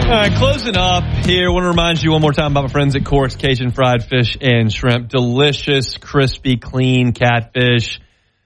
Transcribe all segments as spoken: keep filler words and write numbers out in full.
All right, closing up here. I want to remind you one more time about my friends at Cork's Cajun Fried Fish and Shrimp. Delicious, crispy, clean catfish.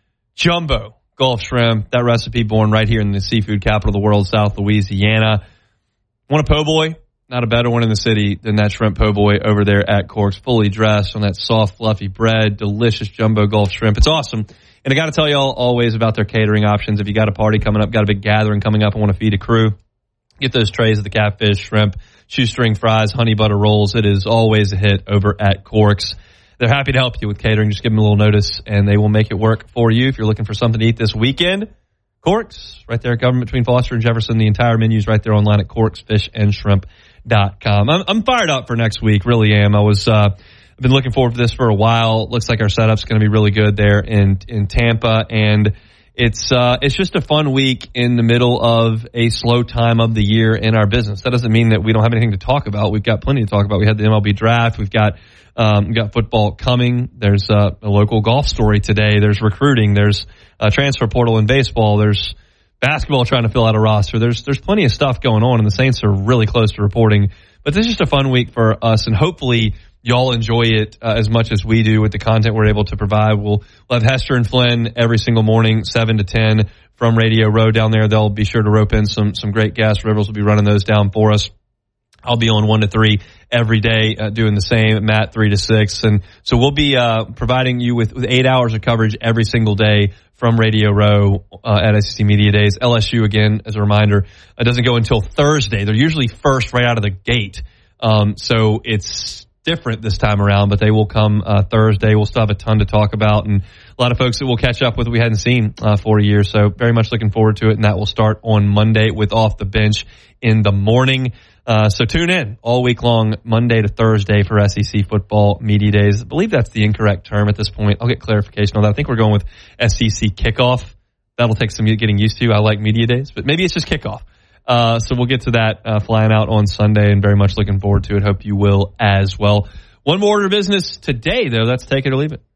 Jumbo Gulf shrimp. That recipe born right here in the seafood capital of the world, South Louisiana. Want a po' boy? Not a better one in the city than that shrimp po' boy over there at Cork's. Fully dressed on that soft, fluffy bread. Delicious Jumbo Gulf shrimp. It's awesome. And I got to tell you all always about their catering options. If you got a party coming up, got a big gathering coming up, and want to feed a crew, get those trays of the catfish, shrimp, shoestring fries, honey butter rolls. It is always a hit over at Cork's. They're happy to help you with catering. Just give them a little notice, and they will make it work for you. If you're looking for something to eat this weekend, Cork's, right there, government between Foster and Jefferson. The entire menu's right there online at corks fish and shrimp dot com. I'm, I'm fired up for next week, really am. I was, uh, I've been looking forward to this for a while. Looks like our setup's going to be really good there in, in Tampa, and It's uh, it's just a fun week in the middle of a slow time of the year in our business. That doesn't mean that we don't have anything to talk about. We've got plenty to talk about. We had the M L B draft. We've got um, we've got football coming. There's uh, a local golf story today. There's recruiting. There's a transfer portal in baseball. There's basketball trying to fill out a roster. There's there's plenty of stuff going on, and the Saints are really close to reporting. But this is just a fun week for us, and hopefully y'all enjoy it uh, as much as we do with the content we're able to provide. We'll, we'll have Hester and Flynn every single morning, seven to ten from Radio Row down there. They'll be sure to rope in some some great guests. Rivers will be running those down for us. I'll be on one to three every day uh, doing the same. Matt, three to six. And so we'll be uh, providing you with, with eight hours of coverage every single day from Radio Row uh, at S E C Media Days. L S U, again, as a reminder, it doesn't go until Thursday. They're usually first right out of the gate. Um, so it's different this time around, but they will come uh, Thursday. We'll still have a ton to talk about, and a lot of folks that we'll catch up with that we hadn't seen uh, for a year. So very much looking forward to it, and that will start on Monday with Off the Bench in the morning. Uh, so tune in all week long, Monday to Thursday, for S E C Football Media Days. I believe that's the incorrect term at this point. I'll get clarification on that. I think we're going with S E C Kickoff. That'll take some getting used to. I like Media Days, but maybe it's just Kickoff. Uh, so we'll get to that uh, flying out on Sunday, and very much looking forward to it. Hope you will as well. One more order of business today, though. That's take it or leave it.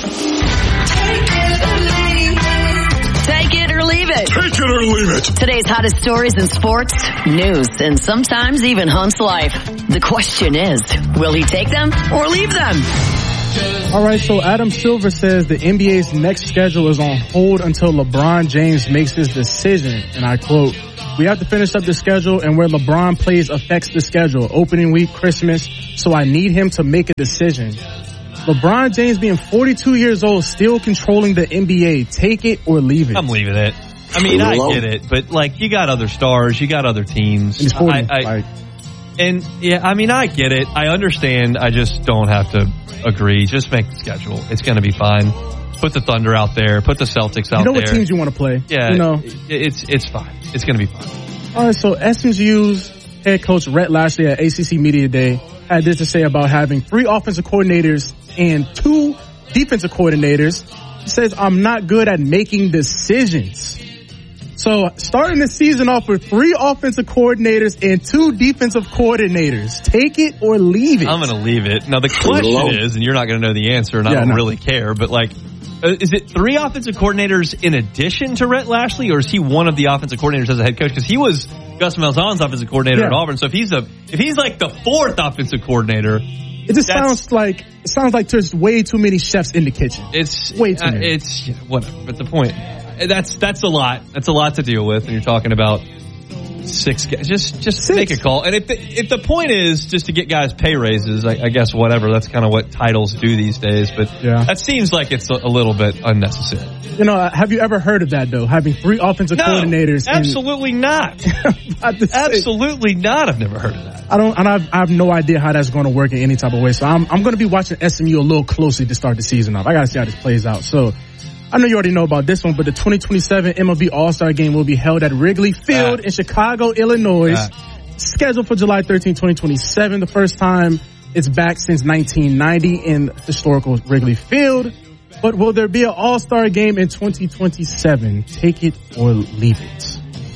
Take it or leave it. Take it or leave it. Today's hottest stories in sports, news, and sometimes even Hunt's life. The question is, will he take them or leave them? All right, so Adam Silver says the N B A's next schedule is on hold until LeBron James makes his decision. And I quote, "We have to finish up the schedule, and where LeBron plays affects the schedule. Opening week, Christmas, so I need him to make a decision." LeBron James, being forty-two years old, still controlling the N B A. Take it or leave it. I'm leaving it. I mean, I get it, but like, you got other stars, you got other teams. And he's forty. I, I, like, and yeah, I mean, I get it. I understand. I just don't have to agree. Just make the schedule. It's going to be fine. Put the Thunder out there. Put the Celtics out there. You know what there. teams you want to play. Yeah, you know. it's it's fine. It's going to be fine. All right, so S M U's head coach Rhett Lashley at A C C Media Day had this to say about having three offensive coordinators and two defensive coordinators. He says, "I'm not good at making decisions." So starting the season off with three offensive coordinators and two defensive coordinators. Take it or leave it. I'm going to leave it. Now, the question is, and you're not going to know the answer, and I yeah, don't no. really care, but like, uh, is it three offensive coordinators in addition to Rhett Lashley, or is he one of the offensive coordinators as a head coach? Because he was Gus Malzahn's offensive coordinator yeah. at Auburn. So if he's a if he's like the fourth offensive coordinator, it just sounds like it sounds like there's way too many chefs in the kitchen. It's way too many. Uh, it's yeah, whatever. But the point, that's that's a lot. That's a lot to deal with, and you're talking about six guys. Just just Six. make a call. And if the, if the point is just to get guys pay raises, I, I guess whatever. That's kind of what titles do these days. But yeah. that seems like it's a, a little bit unnecessary. You know, have you ever heard of that though? Having three offensive No, coordinators. absolutely in, not. Absolutely not. I've never heard of that. I don't, and I've, I have no idea how that's going to work in any type of way. So I'm, I'm going to be watching S M U a little closely to start the season off. I got to see how this plays out. So I know you already know about this one, but the twenty twenty-seven M L B All-Star Game will be held at Wrigley Field ah. in Chicago, Illinois, ah. scheduled for July thirteenth, twenty twenty-seven. The first time it's back since nineteen ninety in historical Wrigley Field. But will there be an All-Star Game in twenty twenty-seven? Take it or leave it.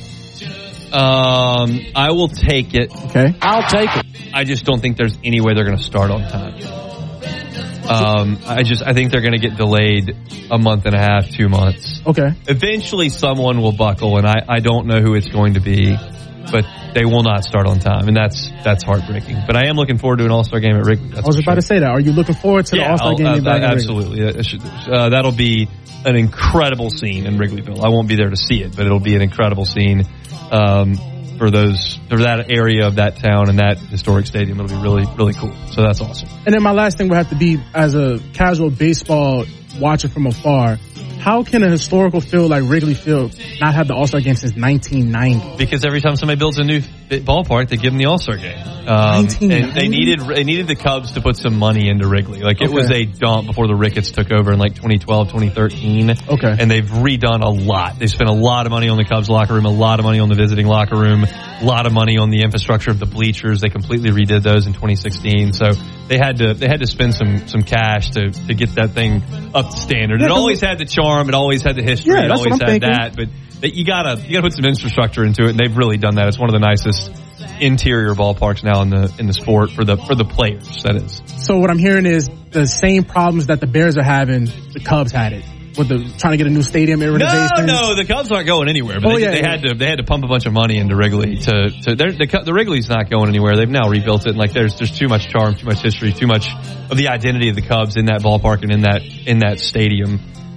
Um, I will take it. Okay. I'll take it. I just don't think there's any way they're going to start on time. Um, I just, I think they're going to get delayed a month and a half, two months. Okay. Eventually someone will buckle, and I, I don't know who it's going to be. but they will not start on time, and that's that's heartbreaking. But I am looking forward to an All-Star game at Wrigley. I was about sure. to say that. Are you looking forward to yeah, the All-Star game? Uh, back uh, absolutely. Uh, that'll be an incredible scene in Wrigleyville. I won't be there to see it, but it'll be an incredible scene um, for those for that area of that town and that historic stadium. It'll be really, really cool. So that's awesome. And then my last thing would have to be, as a casual baseball watcher from afar, how can a historical field like Wrigley Field not have the All-Star game since nineteen ninety? Because every time somebody builds a new ballpark, they give them the All-Star game. Um, and they needed they needed the Cubs to put some money into Wrigley. Like it okay. was a dump before the Ricketts took over in like twenty twelve, twenty thirteen. Okay. And they've redone a lot. They spent a lot of money on the Cubs locker room, a lot of money on the visiting locker room, a lot of money on the infrastructure of the bleachers. They completely redid those in twenty sixteen. So they had to they had to spend some some cash to to get that thing up to standard. Yeah, it always had the charm. It always had the history. Yeah, it always had thinking. that. But you gotta you gotta put some infrastructure into it, and they've really done that. It's one of the nicest interior ballparks now in the in the sport for the for the players. That is. So what I'm hearing is the same problems that the Bears are having, the Cubs had it with the trying to get a new stadium and renovations. No, no, the Cubs aren't going anywhere. But oh, they, yeah, they yeah. had to they had to pump a bunch of money into Wrigley to to the the Wrigley's not going anywhere. They've now rebuilt it. And like there's there's too much charm, too much history, too much of the identity of the Cubs in that ballpark and in that in that stadium.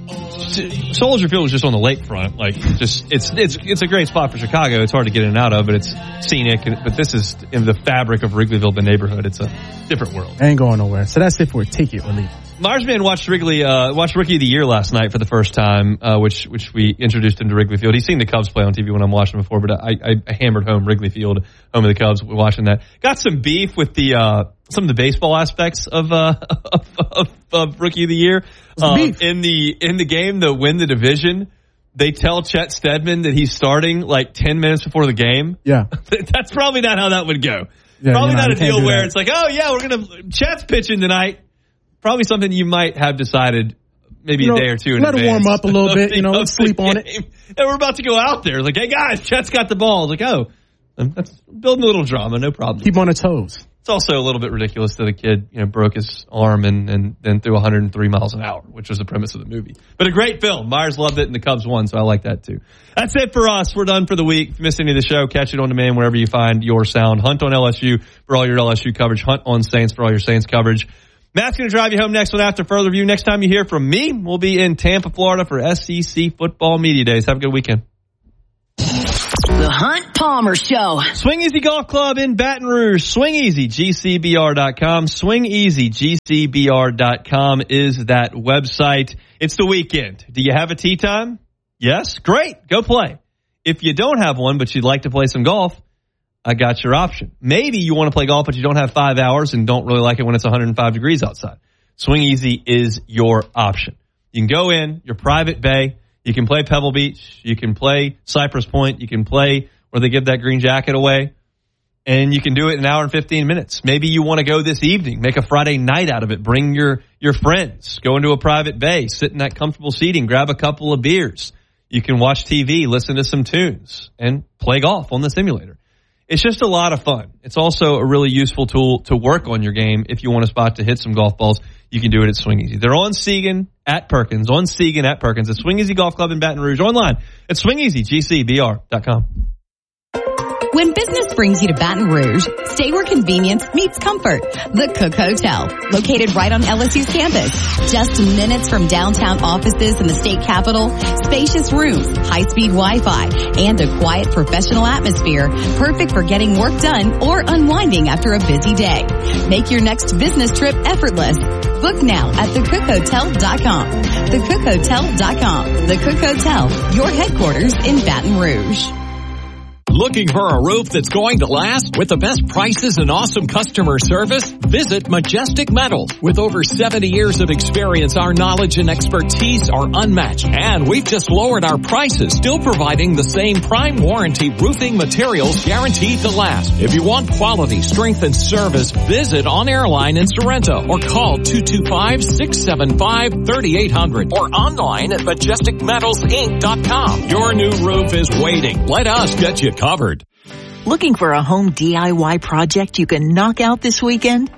Soldier Field is just on the lakefront. Like, just it's it's it's a great spot for Chicago. It's hard to get in and out of, but it's scenic. But this is in the fabric of Wrigleyville, the neighborhood. It's a different world. I ain't going nowhere. So that's it for a ticket or leave. Marsman watched Wrigley, uh, watched Rookie of the Year last night for the first time, uh, which which we introduced him to Wrigley Field. He's seen the Cubs play on T V when I'm watching before, but I, I, I hammered home Wrigley Field, home of the Cubs. We're watching that. Got some beef with the uh, some of the baseball aspects of uh, of, of, of Rookie of the Year. Um, in the in the game that win the division, they tell Chet Steadman that he's starting like ten minutes before the game. Yeah, that's probably not how that would go. Yeah, probably you know, not a deal where that. It's like, oh yeah, we're gonna Chet's pitching tonight. Probably something you might have decided maybe you know, a day or two in let advance. Let it warm up a little bit, you know, let's sleep on it. And we're about to go out there. Like, hey guys, Chet's got the ball. Like, oh, that's building a little drama, no problem. Keep on the toes. It's also a little bit ridiculous that the kid, you know, broke his arm and, and then threw one hundred three miles an hour, which was the premise of the movie. But a great film. Myers loved it and the Cubs won, so I like that too. That's it for us. We're done for the week. If you missed any of the show, catch it on demand wherever you find your sound. Hunt on L S U for all your L S U coverage. Hunt on Saints for all your Saints coverage. Matt's going to drive you home next one after further review. Next time you hear from me, we'll be in Tampa, Florida for S E C Football Media Days. Have a good weekend. The Hunt Palmer Show. Swing Easy Golf Club in Baton Rouge. Swing Easy G C B R dot com. Swing Easy G C B R dot com is that website. It's the weekend. Do you have a tee time? Yes? Great. Go play. If you don't have one, but you'd like to play some golf, I got your option. Maybe you want to play golf, but you don't have five hours and don't really like it when it's one hundred five degrees outside. Swing Easy is your option. You can go in your private bay. You can play Pebble Beach. You can play Cypress Point. You can play where they give that green jacket away. And you can do it in an hour and fifteen minutes. Maybe you want to go this evening. Make a Friday night out of it. Bring your, your friends. Go into a private bay. Sit in that comfortable seating. Grab a couple of beers. You can watch T V, listen to some tunes, and play golf on the simulator. It's just a lot of fun. It's also a really useful tool to work on your game if you want a spot to hit some golf balls. You can do it at Swing Easy. They're on Segan at Perkins, on Segan at Perkins, at Swing Easy Golf Club in Baton Rouge, online at swing easy G C B R dot com. When business brings you to Baton Rouge, stay where convenience meets comfort. The Cook Hotel, located right on L S U's campus. Just minutes from downtown offices in the state capitol, spacious rooms, high-speed Wi-Fi, and a quiet professional atmosphere, perfect for getting work done or unwinding after a busy day. Make your next business trip effortless. Book now at the cook hotel dot com. the cook hotel dot com. The Cook Hotel, your headquarters in Baton Rouge. Looking for a roof that's going to last with the best prices and awesome customer service? Visit Majestic Metals. With over seventy years of experience, our knowledge and expertise are unmatched. And we've just lowered our prices, still providing the same prime warranty roofing materials guaranteed to last. If you want quality, strength, and service, visit On Airline in Sorrento or call two two five, six seven five, three eight zero zero or online at majestic metals inc dot com. Your new roof is waiting. Let us get you covered. Looking for a home D I Y project you can knock out this weekend?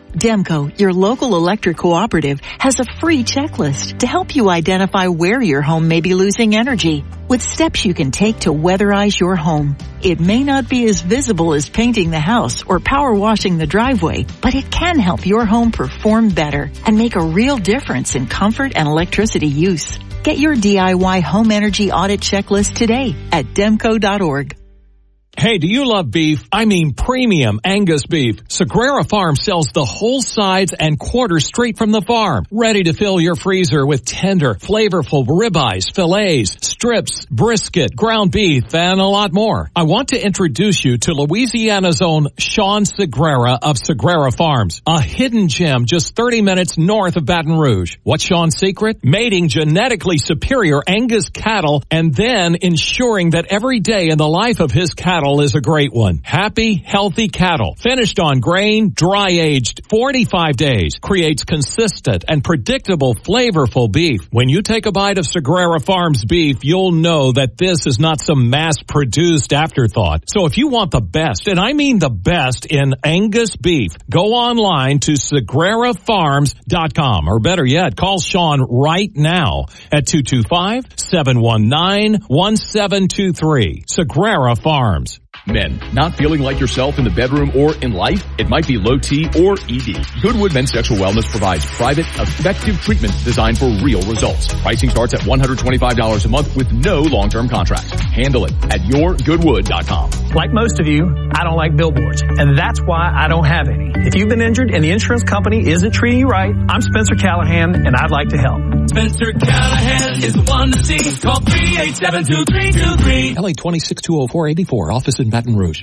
Demco, your local electric cooperative, has a free checklist to help you identify where your home may be losing energy, with steps you can take to weatherize your home. It may not be as visible as painting the house or power washing the driveway, but it can help your home perform better and make a real difference in comfort and electricity use. Get your D I Y home energy audit checklist today at demco dot org. Hey, do you love beef? I mean premium Angus beef. Sagrera Farm sells the whole sides and quarters straight from the farm, ready to fill your freezer with tender, flavorful ribeyes, fillets, strips, brisket, ground beef, and a lot more. I want to introduce you to Louisiana's own Sean Sagrera of Sagrera Farms, a hidden gem just thirty minutes north of Baton Rouge. What's Sean's secret? Mating genetically superior Angus cattle and then ensuring that every day in the life of his cattle is a great one. Happy, healthy cattle, finished on grain, dry-aged forty-five days, creates consistent and predictable, flavorful beef. When you take a bite of Sagrera Farms beef, you'll know that this is not some mass-produced afterthought. So if you want the best, and I mean the best in Angus beef, go online to sagrera farms dot com, or better yet, call Sean right now at two two five, seven one nine, one seven two three. Sagrera Farms. Men, not feeling like yourself in the bedroom or in life? It might be low T or E D. Goodwood Men's Sexual Wellness provides private, effective treatment designed for real results. Pricing starts at one hundred twenty-five dollars a month with no long-term contracts. Handle it at your goodwood dot com. Like most of you, I don't like billboards, and that's why I don't have any. If you've been injured and the insurance company isn't treating you right, I'm Spencer Callahan, and I'd like to help. Spencer Callahan is the one to see. Call three eight seven, two three two three. L A twenty-six two oh four eighty-four, office in Baton Rouge.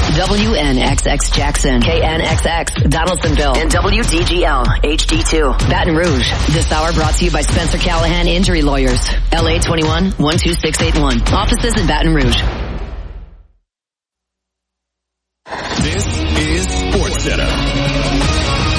W N X X Jackson, K N X X Donaldsonville, and W D G L H D two Baton Rouge. This hour brought to you by Spencer Callahan Injury Lawyers. L A twenty-one, one two six eight one. Offices in Baton Rouge. This is Sports Center.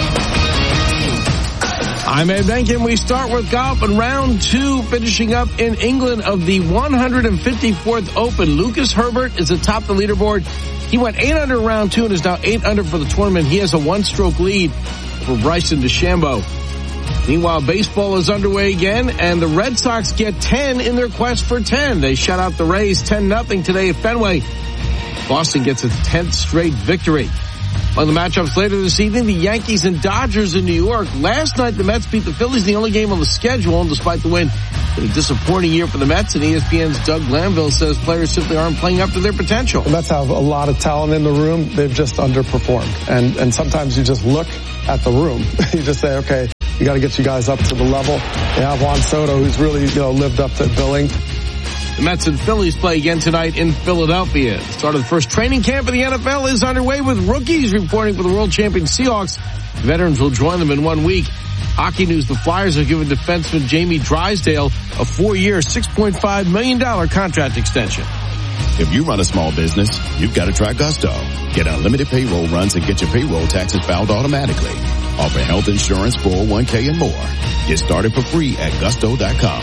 I'm Ed Benkin. We start with golf in round two, finishing up in England of the one hundred fifty-fourth Open. Lucas Herbert is atop the leaderboard. He went eight under round two and is now eight under for the tournament. He has a one-stroke lead for Bryson DeChambeau. Meanwhile, baseball is underway again, and the Red Sox get ten in their quest for ten. They shut out the Rays ten nothing today at Fenway. Boston gets its tenth straight victory. On the matchups later this evening, the Yankees and Dodgers in New York. Last night, the Mets beat the Phillies, the only game on the schedule, and despite the win, it's a disappointing year for the Mets, and E S P N's Doug Glanville says players simply aren't playing up to their potential. The Mets have a lot of talent in the room. They've just underperformed. And, and sometimes you just look at the room. You just say, okay, you got to get you guys up to the level. They have Juan Soto, who's really, you know, lived up to billing. The Mets and Phillies play again tonight in Philadelphia. The start of the first training camp of the N F L is underway with rookies reporting for the world champion Seahawks. Veterans will join them in one week. Hockey news, the Flyers have given defenseman Jamie Drysdale a four-year, six point five million dollars contract extension. If you run a small business, you've got to try Gusto. Get unlimited payroll runs and get your payroll taxes filed automatically. Offer health insurance, four oh one k, and more. Get started for free at gusto dot com.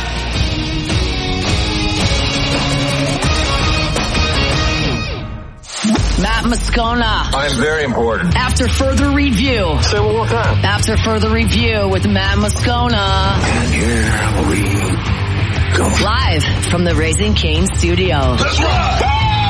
Matt Moscona. I'm very important. After further review. Say one more time. After further review with Matt Moscona. And here we go. Live from the Raising Cane studio. Let's rock!